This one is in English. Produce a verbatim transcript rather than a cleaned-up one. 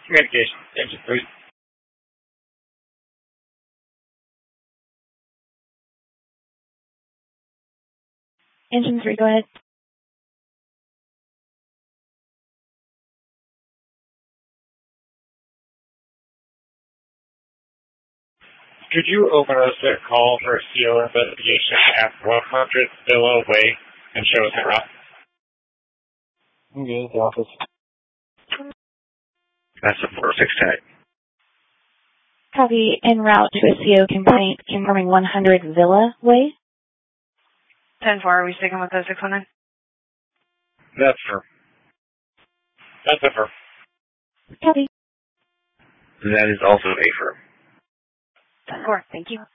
Communication. Engine three. Engine three, go ahead. Could you open us a call for a C O investigation at one hundred Villa Way and show us the route? I'm good at the office. That's a four six tag. Copy. En route to a C O complaint confirming one hundred Villa Way. ten four, are we sticking with the six one nine? That's her. That's a firm. Copy. That is also a firm. ten four, thank you.